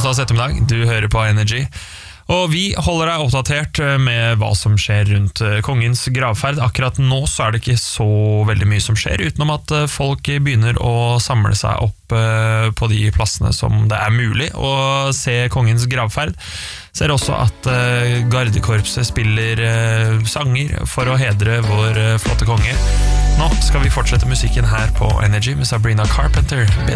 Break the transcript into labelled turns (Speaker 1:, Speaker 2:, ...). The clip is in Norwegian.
Speaker 1: onsdags ettermiddag. Du hører på Energy. Og vi holder deg oppdatert med hva som skjer rundt kongens gravferd. Akkurat nå så det ikke så veldig mye som skjer, utenom at folk begynner å samle seg opp på de plassene som det mulig å se kongens gravferd. Ser også at gardekorpset spiller sanger for å hedre vår flotte konge. Nå skal vi fortsette musikken her på Energy med Sabrina Carpenter.